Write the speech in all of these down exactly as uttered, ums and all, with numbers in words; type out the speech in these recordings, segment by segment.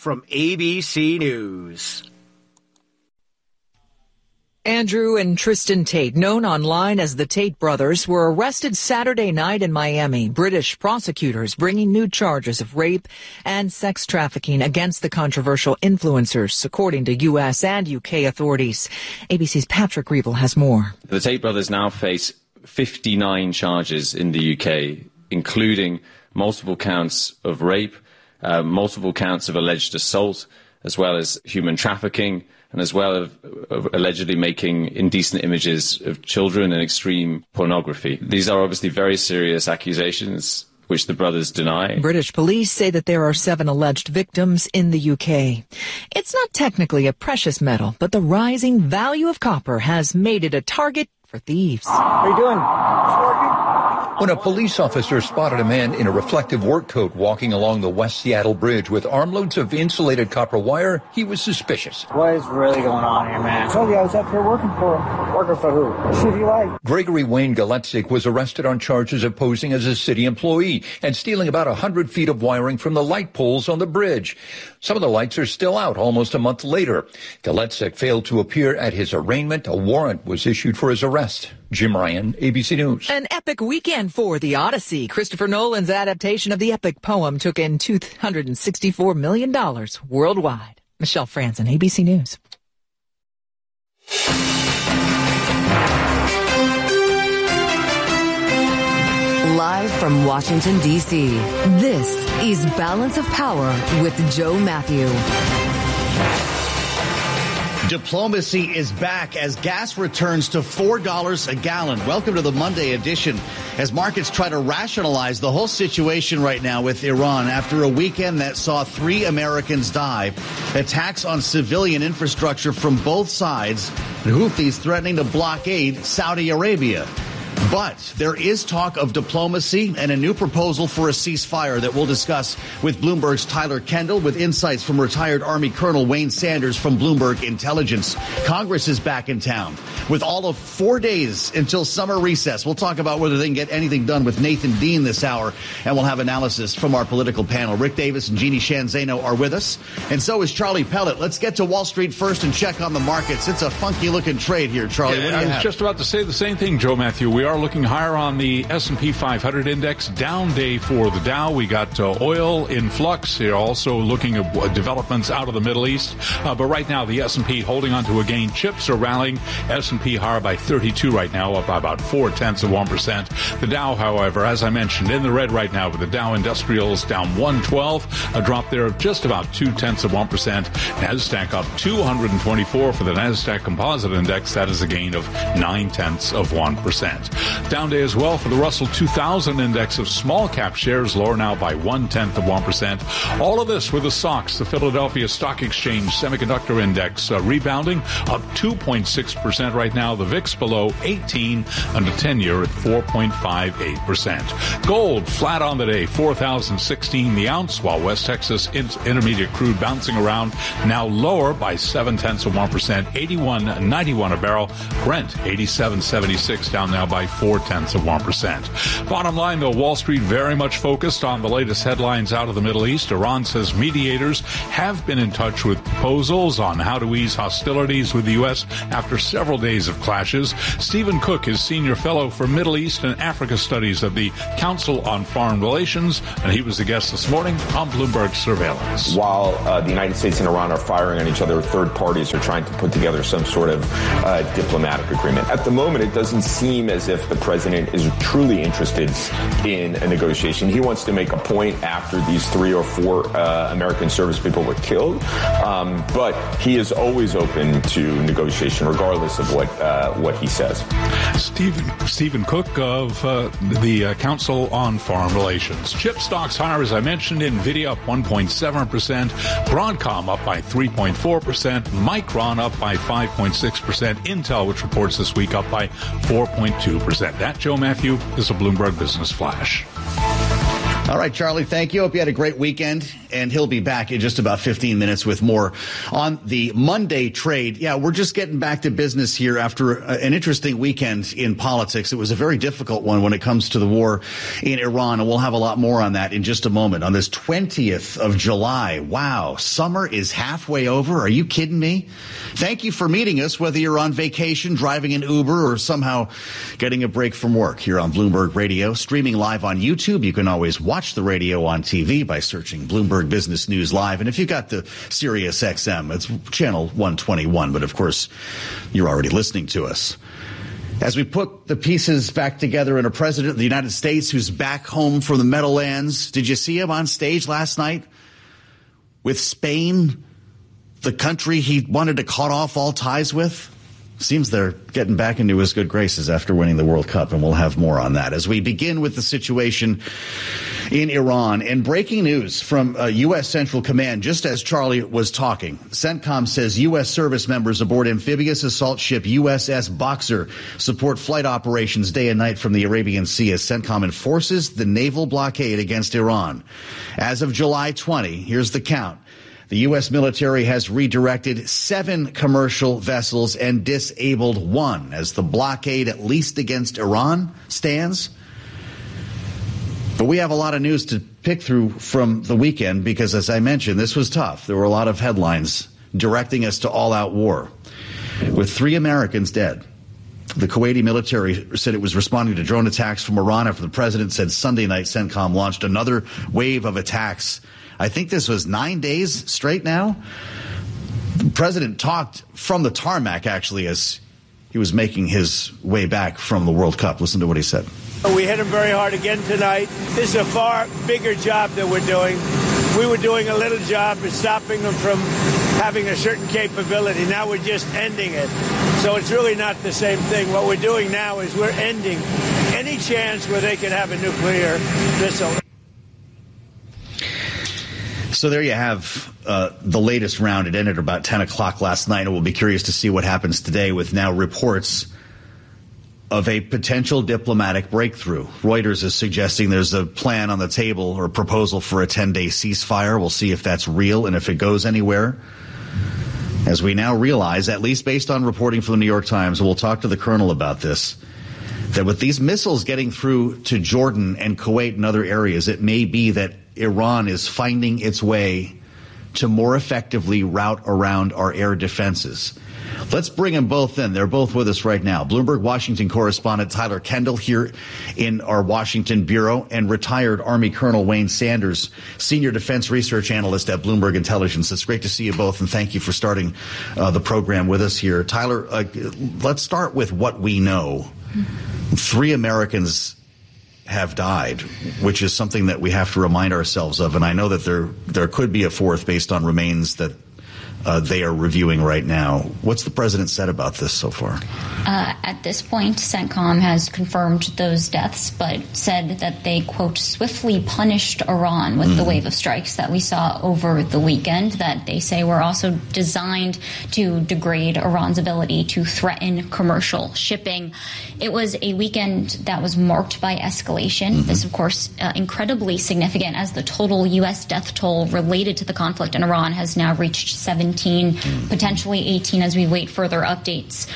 from A B C News. Andrew and Tristan Tate, known online as the Tate brothers, were arrested Saturday night in Miami. British prosecutors bringing new charges of rape and sex trafficking against the controversial influencers, according to U S and U K authorities. A B C's Patrick Reevell has more. The Tate brothers now face fifty-nine charges in the U K, including multiple counts of rape, uh, multiple counts of alleged assault, as well as human trafficking, and as well as of allegedly making indecent images of children and extreme pornography. These are obviously very serious accusations, which the brothers deny. British police say that there are seven alleged victims in the U K. It's not technically a precious metal, but the rising value of copper has made it a target for thieves. How you doing? When a police officer spotted a man in a reflective work coat walking along the West Seattle Bridge with armloads of insulated copper wire, he was suspicious. What is really going on here, man? I told you I was up here working for him. Working for who? See if you like. Gregory Wayne Galetzik was arrested on charges of posing as a city employee and stealing about one hundred feet of wiring from the light poles on the bridge. Some of the lights are still out almost a month later. Galetzik failed to appear at his arraignment. A warrant was issued for his arrest. Jim Ryan, A B C News. An epic weekend for The Odyssey. Christopher Nolan's adaptation of the epic poem took in two hundred sixty-four million dollars worldwide. Michelle Franzen, A B C News. Live from Washington, D C, this is Balance of Power with Joe Matthew. Diplomacy is back as gas returns to four dollars a gallon. Welcome to the Monday edition as markets try to rationalize the whole situation right now with Iran after a weekend that saw three Americans die, attacks on civilian infrastructure from both sides, and Houthis threatening to blockade Saudi Arabia. But there is talk of diplomacy and a new proposal for a ceasefire that we'll discuss with Bloomberg's Tyler Kendall, with insights from retired Army Colonel Wayne Sanders from Bloomberg Intelligence. Congress is back in town with all of four days until summer recess. We'll talk about whether they can get anything done with Nathan Dean this hour, and we'll have analysis from our political panel. Rick Davis and Jeannie Shanzano are with us, and so is Charlie Pellet. Let's get to Wall Street first and check on the markets. It's a funky-looking trade here, Charlie. Yeah, what do you I was have? just about to say the same thing, Joe Matthew. We are looking higher on the S and P five hundred index. Down day for the Dow. We got uh, oil in flux. They're also looking at uh, developments out of the Middle East. Uh, but right now, the S and P holding on to a gain. Chips are rallying. S and P higher by thirty-two right now, up by about four tenths of one percent. The Dow, however, as I mentioned, in the red right now, with the Dow Industrials down one twelve, a drop there of just about two tenths of one percent. NASDAQ up two hundred twenty-four for the NASDAQ Composite Index. That is a gain of nine tenths of one percent. Down day as well for the Russell two thousand index of small cap shares, lower now by one tenth of one percent. All of this with the S O X, the Philadelphia Stock Exchange Semiconductor Index, uh, rebounding up two point six percent right now. The V I X below eighteen, and the ten-year at four point five eight percent. Gold flat on the day, four thousand sixteen the ounce, while West Texas Intermediate crude bouncing around, now lower by seven tenths of one percent, eighty-one ninety-one a barrel. Brent eighty-seven seventy-six down now by four tenths of one percent. Bottom line, though, Wall Street very much focused on the latest headlines out of the Middle East. Iran says mediators have been in touch with proposals on how to ease hostilities with the U S after several days of clashes. Stephen Cook is senior fellow for Middle East and Africa Studies of the Council on Foreign Relations, and he was the guest this morning on Bloomberg Surveillance. While uh, the United States and Iran are firing on each other, third parties are trying to put together some sort of uh, diplomatic agreement. At the moment, it doesn't seem as if the president is truly interested in a negotiation. He wants to make a point after these three or four uh, American service people were killed, um, but he is always open to negotiation, regardless of what uh, what he says. Stephen Stephen Cook of uh, the uh, Council on Foreign Relations. Chip stocks higher, as I mentioned. NVIDIA up one point seven percent. Broadcom up by three point four percent. Micron up by five point six percent. Intel, which reports this week, up by four point two percent. That, Joe Matthew, is a Bloomberg Business Flash. All right, Charlie, thank you. Hope you had a great weekend, and he'll be back in just about fifteen minutes with more on the Monday trade. Yeah, we're just getting back to business here after an interesting weekend in politics. It was a very difficult one when it comes to the war in Iran, and we'll have a lot more on that in just a moment. On this twentieth of July, wow, summer is halfway over. Are you kidding me? Thank you for meeting us, whether you're on vacation, driving an Uber, or somehow getting a break from work here on Bloomberg Radio. Streaming live on YouTube. You can always watch Watch the radio on T V by searching Bloomberg Business News Live. And if you've got the Sirius X M, it's channel one twenty-one. But, of course, you're already listening to us. As we put the pieces back together in a president of the United States who's back home from the Meadowlands, did you see him on stage last night with Spain, the country he wanted to cut off all ties with? Seems they're getting back into his good graces after winning the World Cup, and we'll have more on that as we begin with the situation in Iran. And breaking news from uh, U S Central Command, just as Charlie was talking, CENTCOM says U S service members aboard amphibious assault ship U S S Boxer support flight operations day and night from the Arabian Sea as CENTCOM enforces the naval blockade against Iran. As of July twentieth, here's the count. The U S military has redirected seven commercial vessels and disabled one as the blockade, at least against Iran, stands. But we have a lot of news to pick through from the weekend because, as I mentioned, this was tough. There were a lot of headlines directing us to all-out war, with three Americans dead. The Kuwaiti military said it was responding to drone attacks from Iran after the president said Sunday night CENTCOM launched another wave of attacks. I think this was nine days straight now. The president talked from the tarmac, actually, as he was making his way back from the World Cup. Listen to what he said. We hit him very hard again tonight. This is a far bigger job that we're doing. We were doing a little job of stopping them from having a certain capability. Now we're just ending it. So it's really not the same thing. What we're doing now is we're ending any chance where they could have a nuclear missile. So there you have uh, the latest round. It ended about ten o'clock last night, and we'll be curious to see what happens today with now reports of a potential diplomatic breakthrough. Reuters is suggesting there's a plan on the table or a proposal for a ten-day ceasefire. We'll see if that's real and if it goes anywhere. As we now realize, at least based on reporting from the New York Times, we'll talk to the colonel about this, that with these missiles getting through to Jordan and Kuwait and other areas, it may be that Iran is finding its way to more effectively route around our air defenses. Let's bring them both in. They're both with us right now. Bloomberg Washington correspondent Tyler Kendall here in our Washington bureau, and retired Army Colonel Wayne Sanders, senior defense research analyst at Bloomberg Intelligence. It's great to see you both, and thank you for starting uh, the program with us here. Tyler, uh, let's start with what we know. Three Americans have died, which is something that we have to remind ourselves of. And I know that there there could be a fourth based on remains that uh, they are reviewing right now. What's the president said about this so far? Uh, at this point, CENTCOM has confirmed those deaths, but said that they, quote, swiftly punished Iran with mm. the wave of strikes that we saw over the weekend, that they say were also designed to degrade Iran's ability to threaten commercial shipping. It was a weekend that was marked by escalation. Mm-hmm. This, of course, uh, incredibly significant, as the total U S death toll related to the conflict in Iran has now reached seventeen, mm-hmm. potentially eighteen as we wait further updates.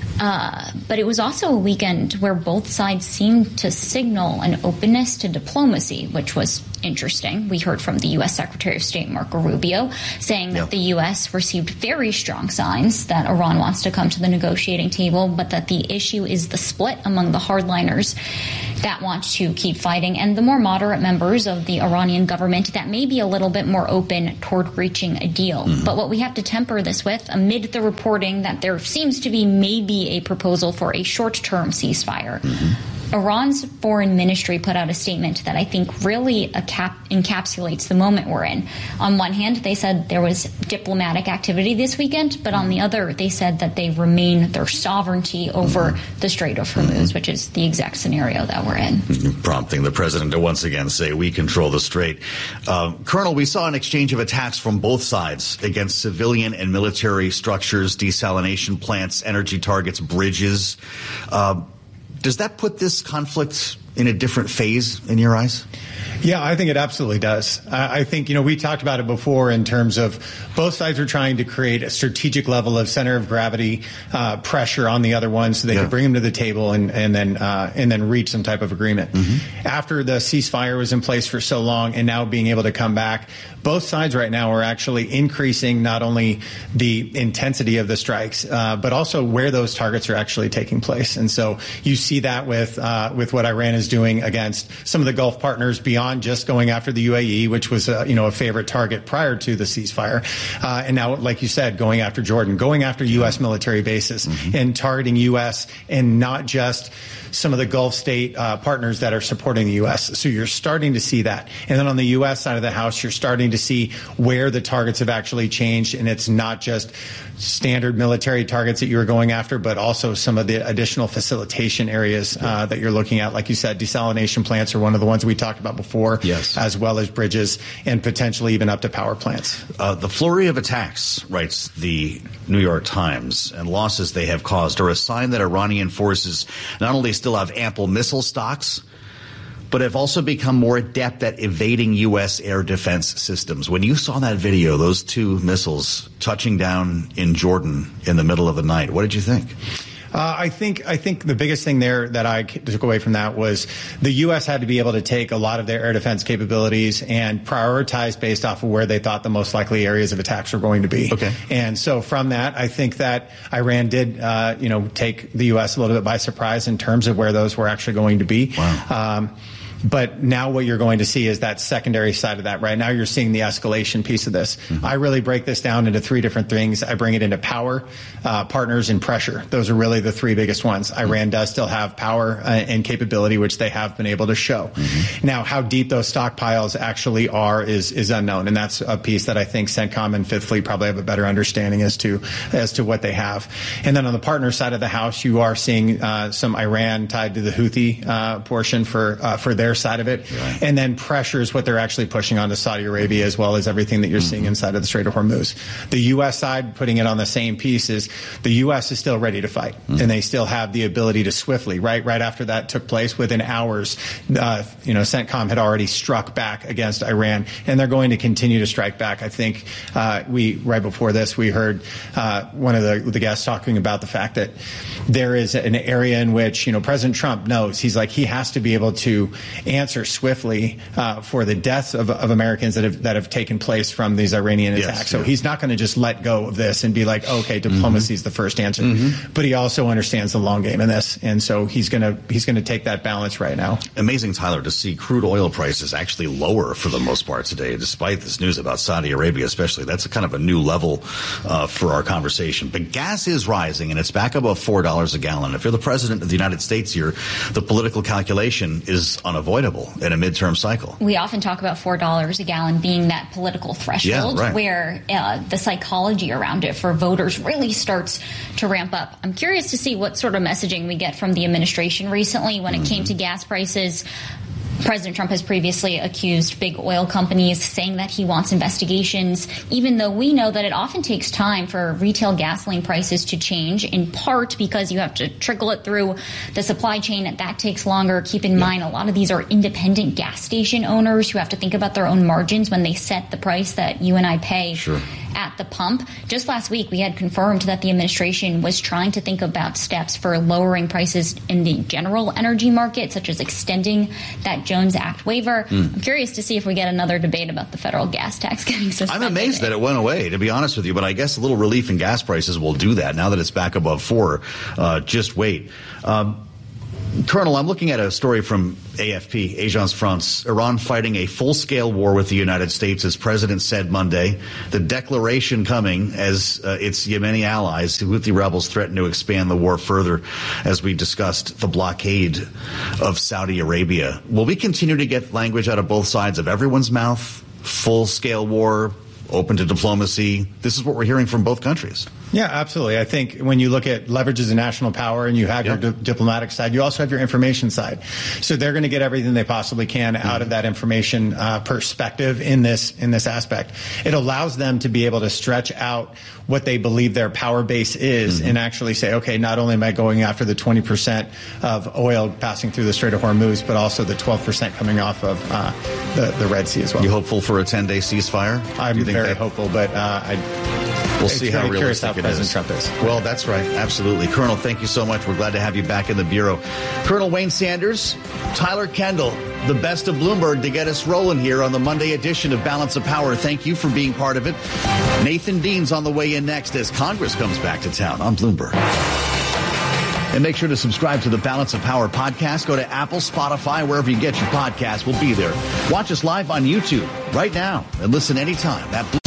Uh, but it was also a weekend where both sides seemed to signal an openness to diplomacy, which was interesting. We heard from the U S Secretary of State Marco Rubio saying that yeah. the U S received very strong signs that Iran wants to come to the negotiating table, but that the issue is the split among the hardliners that want to keep fighting and the more moderate members of the Iranian government that may be a little bit more open toward reaching a deal. Mm-hmm. But what we have to temper this with, amid the reporting that there seems to be maybe a proposal for a short-term ceasefire, mm-hmm. Iran's foreign ministry put out a statement that I think really cap- encapsulates the moment we're in. On one hand, they said there was diplomatic activity this weekend, but on the other, they said that they remain their sovereignty over mm-hmm. the Strait of Hormuz, mm-hmm. which is the exact scenario that we're in. Prompting the president to once again say, we control the Strait. Uh, Colonel, we saw an exchange of attacks from both sides against civilian and military structures, desalination plants, energy targets, bridges. Uh, Does that put this conflict in a different phase in your eyes? Yeah, I think it absolutely does. I think, you know, we talked about it before in terms of both sides were trying to create a strategic level of center of gravity uh, pressure on the other one so they yeah. could bring them to the table and, and then uh, and then reach some type of agreement. Mm-hmm. After the ceasefire was in place for so long and now being able to come back, both sides right now are actually increasing not only the intensity of the strikes, uh, but also where those targets are actually taking place. And so you see that with uh, with what Iran is doing against some of the Gulf partners beyond just going after the U A E, which was uh, you know a favorite target prior to the ceasefire, uh, and now, like you said, going after Jordan, going after U S military bases, mm-hmm. and targeting U S and not just some of the Gulf state uh, partners that are supporting the U S. So you're starting to see that. And then on the U S side of the house, you're starting to see where the targets have actually changed. And it's not just standard military targets that you're going after, but also some of the additional facilitation areas uh, that you're looking at. Like you said, desalination plants are one of the ones we talked about before, yes. as well as bridges and potentially even up to power plants. Uh, the flurry of attacks, writes the New York Times, and losses they have caused are a sign that Iranian forces not only still have ample missile stocks, but have also become more adept at evading U S air defense systems. When you saw that video, those two missiles touching down in Jordan in the middle of the night, what did you think? Uh, I think I think the biggest thing there that I took away from that was the U S had to be able to take a lot of their air defense capabilities and prioritize based off of where they thought the most likely areas of attacks were going to be. Okay. And so from that, I think that Iran did, uh, you know, take the U S a little bit by surprise in terms of where those were actually going to be. Wow. Um, But now what you're going to see is that secondary side of that. Right now you're seeing the escalation piece of this. Mm-hmm. I really break this down into three different things. I bring it into power, uh, partners, and pressure. Those are really the three biggest ones. Mm-hmm. Iran does still have power uh, and capability, which they have been able to show. Mm-hmm. Now, how deep those stockpiles actually are is is unknown, and that's a piece that I think CENTCOM and Fifth Fleet probably have a better understanding as to as to what they have. And then on the partner side of the house, you are seeing uh, some Iran tied to the Houthi uh, portion for uh, for their side of it, right. And then pressure is what they're actually pushing onto Saudi Arabia, as well as everything that you're mm-hmm. seeing inside of the Strait of Hormuz. The U S side, putting it on the same piece, is the U S is still ready to fight, mm-hmm. and they still have the ability to swiftly, right right after that took place, within hours, uh, you know, CENTCOM had already struck back against Iran, and they're going to continue to strike back. I think uh, we, right before this, we heard uh, one of the, the guests talking about the fact that there is an area in which, you know, President Trump knows, he's like, he has to be able to answer swiftly uh, for the deaths of, of Americans that have that have taken place from these Iranian attacks. Yes, so yeah. he's not going to just let go of this and be like, okay, diplomacy is mm-hmm. the first answer. Mm-hmm. But he also understands the long game in this, and so he's going to he's going to take that balance right now. Amazing, Tyler, to see crude oil prices actually lower for the most part today, despite this news about Saudi Arabia, especially. That's a kind of a new level uh, for our conversation. But gas is rising, and it's back above four dollars a gallon. If you're the president of the United States here, the political calculation is unavoidable in a midterm cycle. We often talk about four dollars a gallon being that political threshold, yeah, right. where uh, the psychology around it for voters really starts to ramp up. I'm curious to see what sort of messaging we get from the administration recently when mm-hmm. it came to gas prices. President Trump has previously accused big oil companies, saying that he wants investigations, even though we know that it often takes time for retail gasoline prices to change, in part because you have to trickle it through the supply chain, and that takes longer. Keep in yeah. mind, a lot of these are independent gas station owners who have to think about their own margins when they set the price that you and I pay. Sure. At the pump. Just last week, we had confirmed that the administration was trying to think about steps for lowering prices in the general energy market, such as extending that Jones Act waiver. Mm. I'm curious to see if we get another debate about the federal gas tax getting suspended. I'm amazed that it went away, to be honest with you, but I guess a little relief in gas prices will do that now that it's back above four. Uh, just wait. Um, Colonel, I'm looking at a story from A F P, Agence France. Iran fighting a full-scale war with the United States, as President said Monday. The declaration coming as uh, its Yemeni allies, the Houthi rebels, threaten to expand the war further, as we discussed the blockade of Saudi Arabia. Will we continue to get language out of both sides of everyone's mouth? Full-scale war, open to diplomacy? This is what we're hearing from both countries. Yeah, absolutely. I think when you look at leverage as a national power and you have yep. your di- diplomatic side, you also have your information side. So they're going to get everything they possibly can out mm-hmm. of that information uh, perspective in this in this aspect. It allows them to be able to stretch out what they believe their power base is mm-hmm. and actually say, okay, not only am I going after the twenty percent of oil passing through the Strait of Hormuz, but also the twelve percent coming off of uh, the, the Red Sea as well. You hopeful for a ten-day ceasefire? I'm very that- hopeful, but uh, I... We'll it's see how realistic how it President is. Trump is. Well, that's right. Absolutely. Colonel, thank you so much. We're glad to have you back in the Bureau. Colonel Wayne Sanders, Tyler Kendall, the best of Bloomberg to get us rolling here on the Monday edition of Balance of Power. Thank you for being part of it. Nathan Dean's on the way in next as Congress comes back to town on Bloomberg. And make sure to subscribe to the Balance of Power podcast. Go to Apple, Spotify, wherever you get your podcast. We'll be there. Watch us live on YouTube right now and listen anytime at Bloomberg.